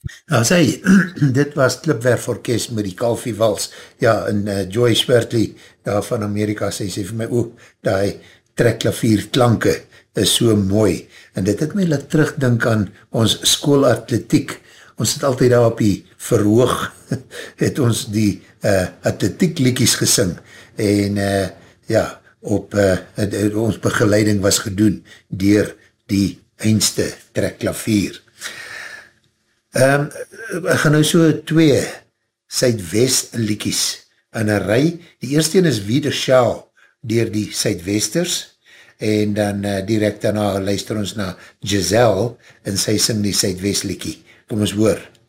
As hy, dit was Klipwerf Orkest met die Kalfie Wals, ja, en Joy Swertley, daar van Amerika, sy sê vir my, die trekklavier klanke is so mooi, en dit het my laat terugdink aan ons skoolatletiek, ons het altyd daar op die verhoog, het ons die atletiek liedjies gesing, en ja, ons begeleiding was gedoen, deur die eindste trekklavier. Ek gaan nou so 2 Suidwest liedjies in 'n ry. Die eerste een is Wie de Schaal deur die Suidwesters en dan direct daarna luister ons na Giselle en sy sing die Suidwest liedjie. Kom ons hoor.